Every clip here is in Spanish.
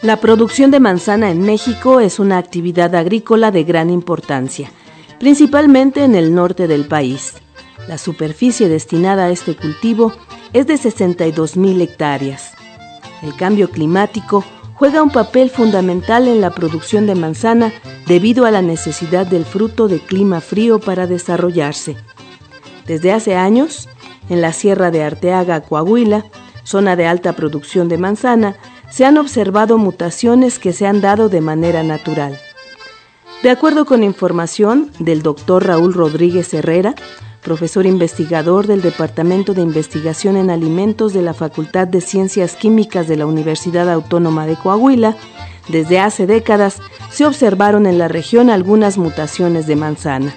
La producción de manzana en México es una actividad agrícola de gran importancia, principalmente en el norte del país. La superficie destinada a este cultivo es de 62,000 hectáreas. El cambio climático juega un papel fundamental en la producción de manzana debido a la necesidad del fruto de clima frío para desarrollarse. Desde hace años, en la Sierra de Arteaga, Coahuila, zona de alta producción de manzana, se han observado mutaciones que se han dado de manera natural. De acuerdo con información del Dr. Raúl Rodríguez Herrera, profesor investigador del Departamento de Investigación en Alimentos de la Facultad de Ciencias Químicas de la Universidad Autónoma de Coahuila, desde hace décadas se observaron en la región algunas mutaciones de manzana.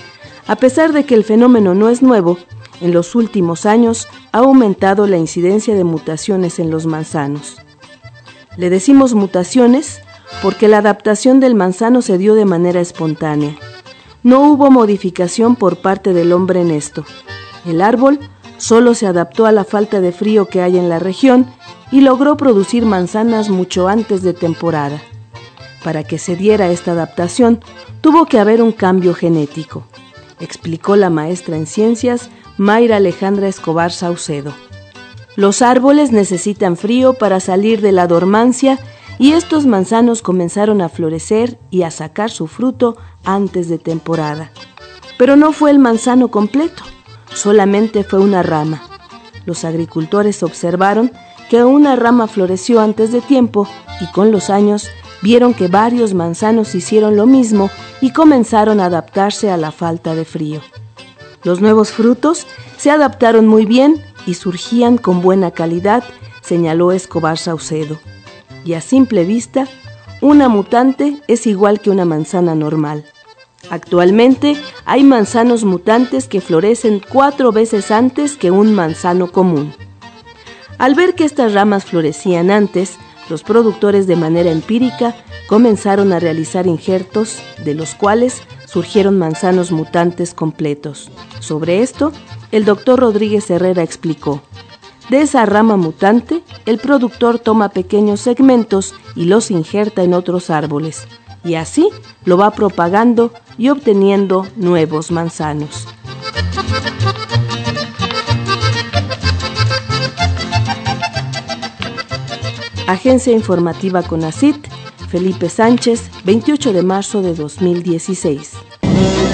A pesar de que el fenómeno no es nuevo, en los últimos años ha aumentado la incidencia de mutaciones en los manzanos. Le decimos mutaciones porque la adaptación del manzano se dio de manera espontánea. No hubo modificación por parte del hombre en esto. El árbol solo se adaptó a la falta de frío que hay en la región y logró producir manzanas mucho antes de temporada. Para que se diera esta adaptación, tuvo que haber un cambio genético, explicó la maestra en ciencias Mayra Alejandra Escobar Saucedo. Los árboles necesitan frío para salir de la dormancia y estos manzanos comenzaron a florecer y a sacar su fruto antes de temporada. Pero no fue el manzano completo, solamente fue una rama. Los agricultores observaron que una rama floreció antes de tiempo y con los años vieron que varios manzanos hicieron lo mismo y comenzaron a adaptarse a la falta de frío. Los nuevos frutos se adaptaron muy bien y surgían con buena calidad, señaló Escobar Saucedo. Y a simple vista, una mutante es igual que una manzana normal. Actualmente hay manzanos mutantes que florecen 4 veces antes que un manzano común. Al ver que estas ramas florecían antes, los productores de manera empírica comenzaron a realizar injertos, de los cuales surgieron manzanos mutantes completos. Sobre esto, el doctor Rodríguez Herrera explicó: de esa rama mutante, el productor toma pequeños segmentos y los injerta en otros árboles, y así lo va propagando y obteniendo nuevos manzanos. Agencia Informativa CONACYT, Felipe Sánchez, 28 de marzo de 2016.